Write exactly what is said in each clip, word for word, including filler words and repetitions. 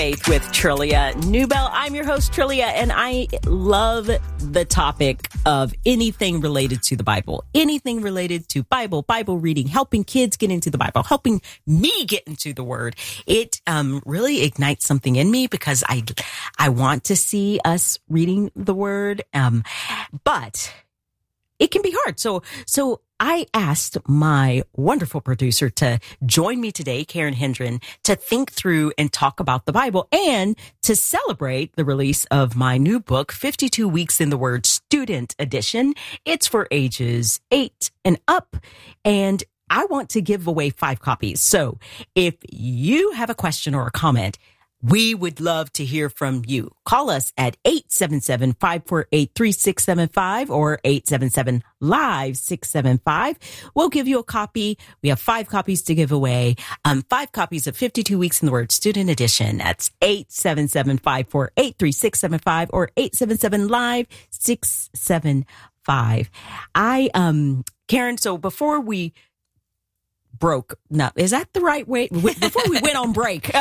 Faith with Trillia Newbell. I'm your host, Trillia, and I love the topic of anything related to the Bible. Anything related to Bible, Bible reading, helping kids get into the Bible, helping me get into the Word. It um, really ignites something in me because I, I want to see us reading the Word, um, but it can be hard. So, so I asked my wonderful producer to join me today, Karen Hendren, to think through and talk about the Bible and to celebrate the release of my new book, fifty-two Weeks in the Word Student Edition. It's for ages eight and up, and I want to give away five copies. So if you have a question or a comment, we would love to hear from you. Call us at eight seven seven, five four eight, three six seven five or eight seven seven, live six seven five. We'll give you a copy. We have five copies to give away. Um, five copies of fifty-two Weeks in the Word Student Edition. That's eight seven seven, five four eight, three six seven five or eight seven seven, live six seven five. I, um, Karen, so before we broke, no, is that the right way? Before we went on break.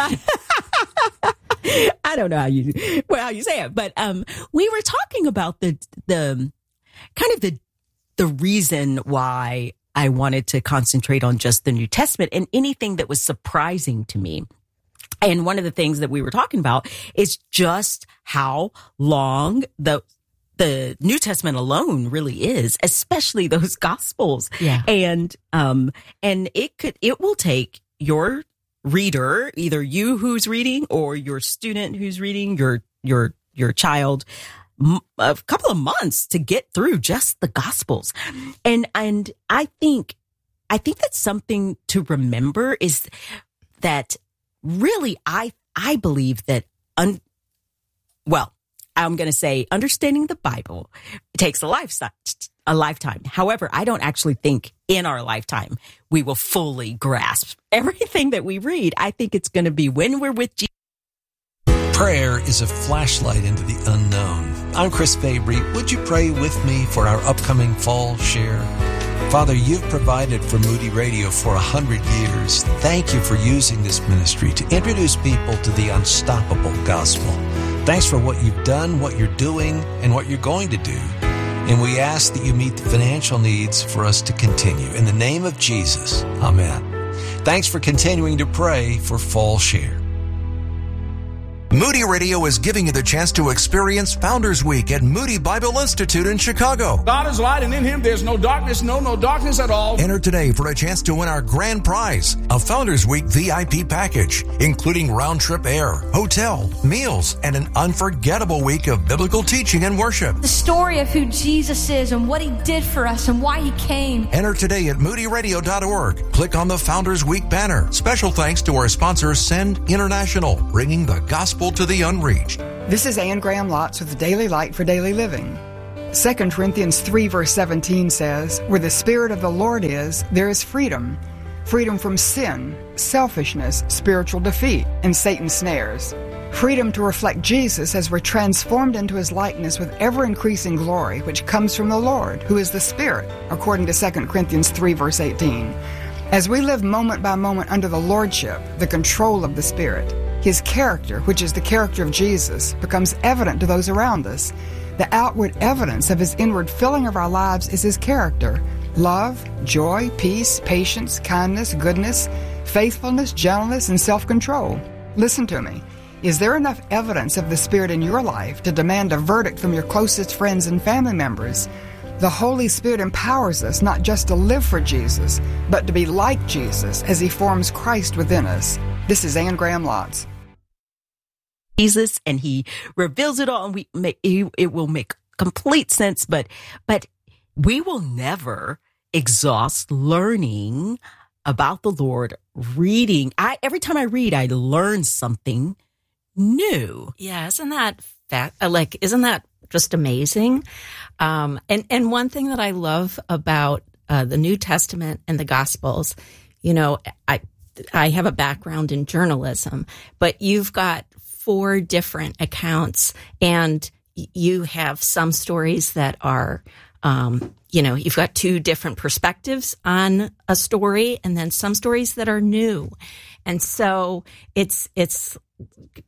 I don't know how you well, how you say it, but um, we were talking about the the kind of the the reason why I wanted to concentrate on just the New Testament and anything that was surprising to me. And one of the things that we were talking about is just how long the the New Testament alone really is, especially those Gospels. Yeah. And um and it could it will take your reader, either you who's reading or your student who's reading, your your your child, a couple of months to get through just the Gospels. And and I think I think that's something to remember, is that really I I believe that un, well, I'm going to say understanding the Bible takes a lifetime. A lifetime. However, I don't actually think in our lifetime we will fully grasp everything that we read. I think it's going to be when we're with Jesus. Prayer is a flashlight into the unknown. I'm Chris Fabry. Would you pray with me for our upcoming fall share? Father, you've provided for Moody Radio for a hundred years. Thank you for using this ministry to introduce people to the unstoppable gospel. Thanks for what you've done, what you're doing, and what you're going to do. And we ask that you meet the financial needs for us to continue. In the name of Jesus, amen. Thanks for continuing to pray for Fall Share. Moody Radio is giving you the chance to experience Founders Week at Moody Bible Institute in Chicago. God is light, and in Him there's no darkness, no, no darkness at all. Enter today for a chance to win our grand prize, a Founders Week V I P package, including round-trip air, hotel, meals, and an unforgettable week of biblical teaching and worship. The story of who Jesus is and what He did for us and why He came. Enter today at moody radio dot org. Click on the Founders Week banner. Special thanks to our sponsor, Send International, bringing the gospel to the unreached. This is Anne Graham Lotz with the Daily Light for Daily Living. Second Corinthians three verse seventeen says, "Where the Spirit of the Lord is, there is freedom. Freedom from sin, selfishness, spiritual defeat, and Satan's snares. Freedom to reflect Jesus as we're transformed into His likeness with ever-increasing glory, which comes from the Lord, who is the Spirit," according to Second Corinthians three verse eighteen. As we live moment by moment under the lordship, the control of the Spirit, His character, which is the character of Jesus, becomes evident to those around us. The outward evidence of His inward filling of our lives is His character: love, joy, peace, patience, kindness, goodness, faithfulness, gentleness, and self-control. Listen to me. Is there enough evidence of the Spirit in your life to demand a verdict from your closest friends and family members? The Holy Spirit empowers us not just to live for Jesus, but to be like Jesus as He forms Christ within us. This is Anne Graham Lotz. Jesus, and He reveals it all, and we make, it will make complete sense. But but we will never exhaust learning about the Lord. Reading, I every time I read, I learn something new. Yeah, isn't that fact? Like, isn't that just amazing? Um, and and one thing that I love about uh, the New Testament and the Gospels, you know, I I have a background in journalism, but you've got four different accounts, and you have some stories that are, um, you know, you've got two different perspectives on a story, and then some stories that are new. And so it's, it's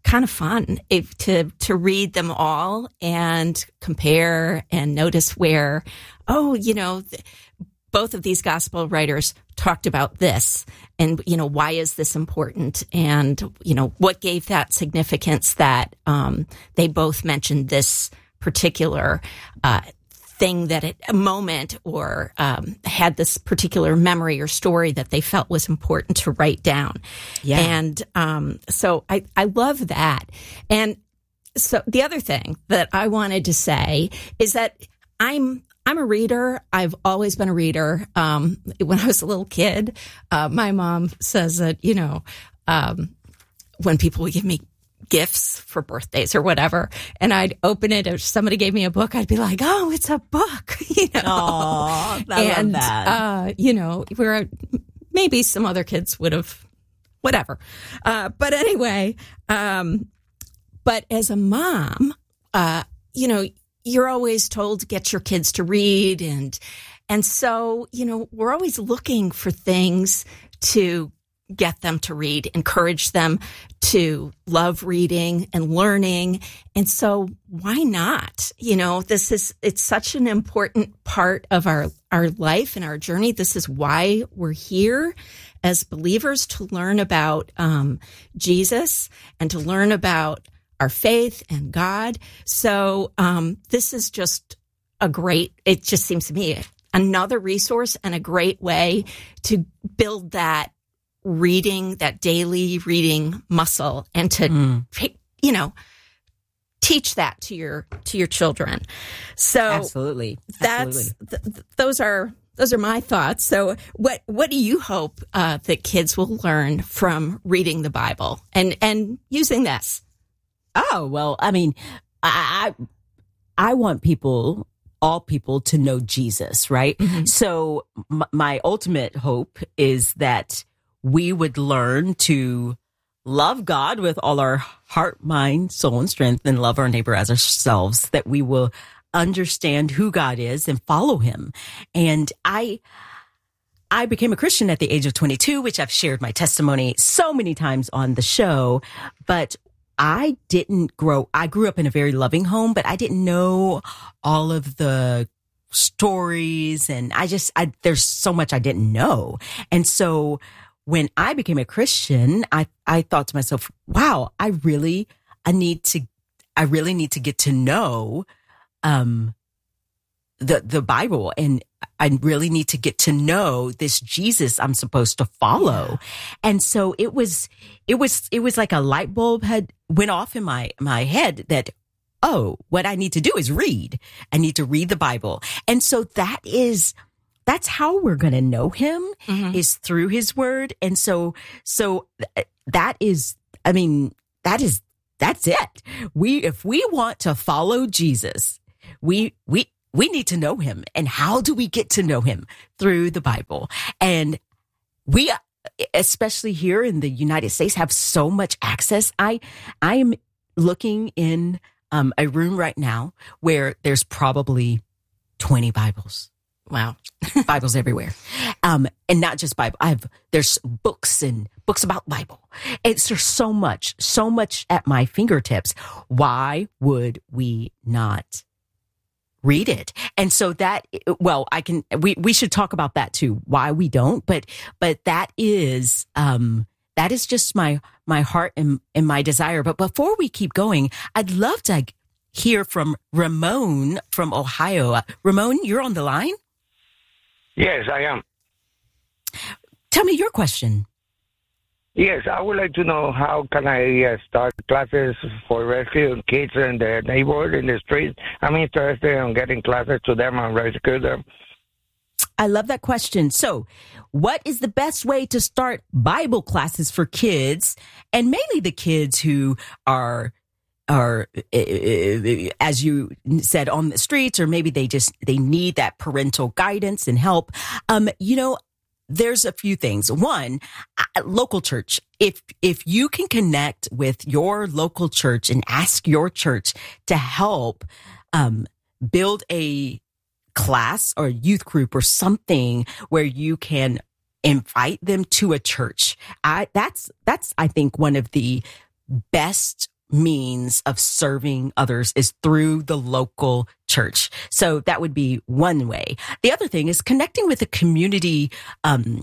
kind of fun if, to to read them all and compare and notice where, oh, you know, th- both of these gospel writers talked about this, and you know, why is this important, and you know, what gave that significance that um, they both mentioned this particular uh, thing, that it, a moment or um, had this particular memory or story that they felt was important to write down. Yeah. And um, so I, I love that. And so the other thing that I wanted to say is that I'm I'm a reader. I've always been a reader. Um, when I was a little kid, uh, my mom says that, you know, um, when people would give me gifts for birthdays or whatever, and I'd open it, or somebody gave me a book, I'd be like, oh, it's a book, you know. Aww, I and, love that. Uh, you know, where maybe some other kids would have, whatever. Uh, but anyway, um, but as a mom, uh, you know, you're always told to get your kids to read. And, and so, you know, we're always looking for things to get them to read, encourage them to love reading and learning. And so why not? You know, this is, it's such an important part of our, our life and our journey. This is why we're here as believers, to learn about um, Jesus and to learn about our faith and God. So um, this is just a great, it just seems to me, another resource and a great way to build that reading, that daily reading muscle, and to, mm. you know, teach that to your, to your children. So absolutely, that's, th- th- those are, those are my thoughts. So what, what do you hope uh, that kids will learn from reading the Bible and, and using this? Oh, well, I mean, I, I, I want people, all people, to know Jesus, right? Mm-hmm. So m- my ultimate hope is that we would learn to love God with all our heart, mind, soul, and strength, and love our neighbor as ourselves, that we will understand who God is and follow him. And I, I became a Christian at the age of twenty-two, which I've shared my testimony so many times on the show, but I didn't grow, I grew up in a very loving home, but I didn't know all of the stories, and I just, I, there's so much I didn't know. And so when I became a Christian, I, I thought to myself, wow, I really, I need to, I really need to get to know, um, the, the Bible, and I really need to get to know this Jesus I'm supposed to follow. Yeah. And so it was, it was, it was like a light bulb had went off in my, my head that, oh, what I need to do is read. I need to read the Bible. And so that is, that's how we're going to know him, mm-hmm. is through his word. And so, so that is, I mean, that is, that's it. We, if we want to follow Jesus, we, we, we need to know him. And how do we get to know him? Through the Bible. And we, especially here in the United States, have so much access. I, I am looking in um, a room right now where there's probably twenty Bibles. Wow. Bibles everywhere. Um, and not just Bible. I have, there's books and books about Bible. It's, there's so much, so much at my fingertips. Why would we not read it? And so that, well, I can, we, we should talk about that too, why we don't, but, but that is, um, that is just my, my heart and, and my desire. But before we keep going, I'd love to hear from Ramon from Ohio. Uh, Ramon, you're on the line? Yes, I am. Tell me your question. Yes, I would like to know how can I uh, start classes for rescue kids in the neighborhood, in the street. I'm interested in getting classes to them and rescue them. I love that question. So what is the best way to start Bible classes for kids, and mainly the kids who are are, as you said, on the streets, or maybe they just, they need that parental guidance and help? Um, you know, there's a few things. One, local church. If, if you can connect with your local church and ask your church to help, um, build a class or youth group or something where you can invite them to a church. I, that's, that's, I think, one of the best means of serving others is through the local church. So that would be one way. The other thing is connecting with a community, um,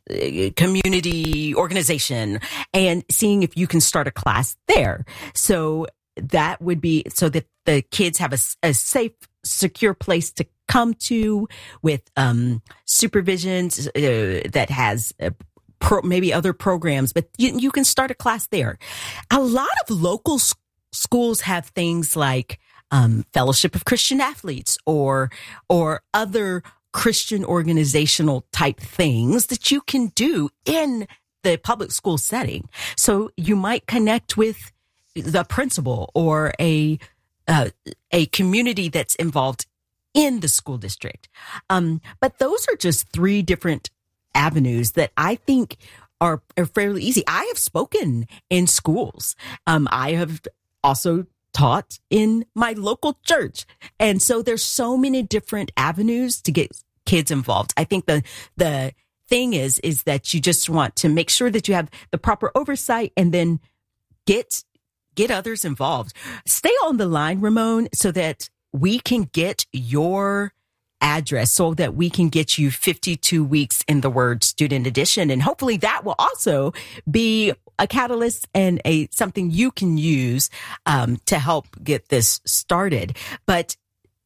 community organization and seeing if you can start a class there. So that would be so that the kids have a, a safe, secure place to come to with um, supervisions uh, that has uh, pro, maybe other programs, but you, you can start a class there. A lot of local s- schools have things like um, Fellowship of Christian Athletes or or other Christian organizational type things that you can do in the public school setting. So you might connect with the principal or a uh, a community that's involved in the school district. Um, but those are just three different avenues that I think are, are fairly easy. I have spoken in schools. Um, I have also taught in my local church. And so there's so many different avenues to get kids involved. I think the, the thing is, is that you just want to make sure that you have the proper oversight and then get, get others involved. Stay on the line, Ramon, so that we can get your address so that we can get you fifty-two weeks in the Word Student Edition. And hopefully that will also be a catalyst and a something you can use um, to help get this started. But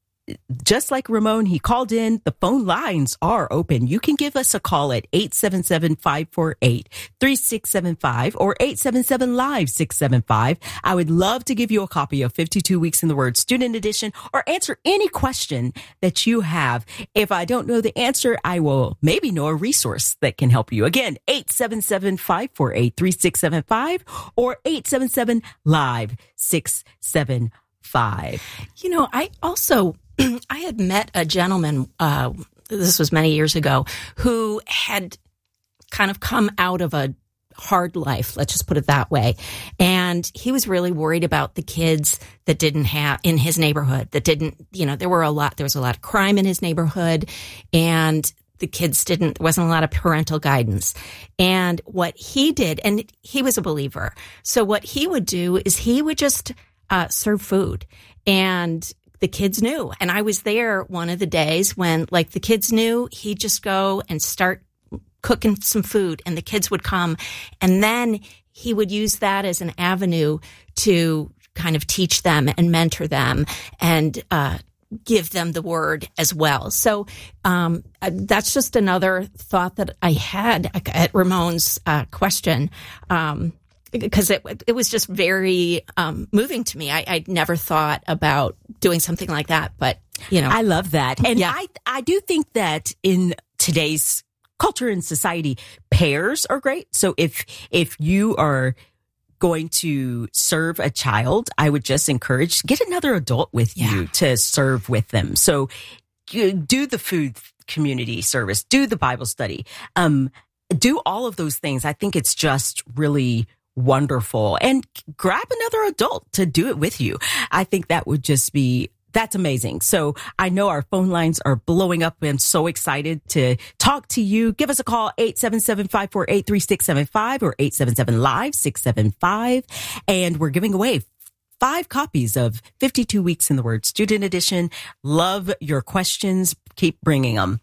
just like Ramon, he called in, the phone lines are open. You can give us a call at eight seven seven, five four eight, three six seven five or eight seven seven, live six seven five. I would love to give you a copy of fifty-two Weeks in the Word Student Edition or answer any question that you have. If I don't know the answer, I will maybe know a resource that can help you. Again, eight seven seven, five four eight, three six seven five or eight seven seven, live six seven five. You know, I also... I had met a gentleman, uh, this was many years ago, who had kind of come out of a hard life, let's just put it that way. And he was really worried about the kids that didn't have, in his neighborhood, that didn't, you know, there were a lot, there was a lot of crime in his neighborhood and the kids didn't, there wasn't a lot of parental guidance. And what he did, and he was a believer. So what he would do is he would just uh, serve food and the kids knew. And I was there one of the days when, like, the kids knew, he'd just go and start cooking some food and the kids would come. And then he would use that as an avenue to kind of teach them and mentor them and uh, give them the Word as well. So um, that's just another thought that I had at Ramon's uh, question. Um Because it it was just very um, moving to me. I, I'd never thought about doing something like that, but you know, I love that, and yeah. I I do think that in today's culture and society, pairs are great. So if if you are going to serve a child, I would just encourage get another adult with yeah. you to serve with them. So you do the food community service, do the Bible study, um, do all of those things. I think it's just really wonderful. And grab another adult to do it with you. I think that would just be, that's amazing. So I know our phone lines are blowing up. I'm so excited to talk to you. Give us a call, eight seven seven, five four eight, three six seven five or eight seven seven, live six seven five. And we're giving away five copies of fifty-two Weeks in the Word Student Edition. Love your questions. Keep bringing them.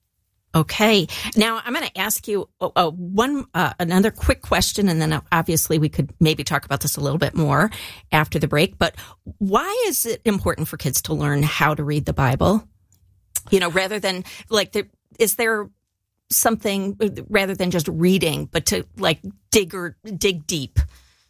Okay. Now I'm going to ask you uh, uh, one, uh, another quick question, and then obviously we could maybe talk about this a little bit more after the break. But why is it important for kids to learn how to read the Bible? You know, rather than like, there, is there something rather than just reading, but to like dig or dig deep?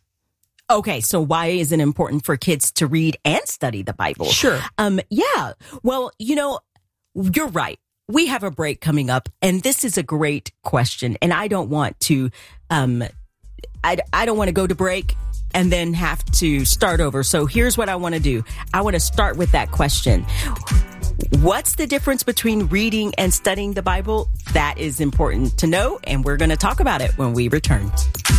Okay, so why is it important for kids to read and study the Bible? Sure. Um, yeah. Well, you know, you're right. We have a break coming up, and this is a great question. And I don't want to, um, I, I don't want to go to break and then have to start over. So here's what I want to do. I want to start with that question. What's the difference between reading and studying the Bible? That is important to know, and we're going to talk about it when we return.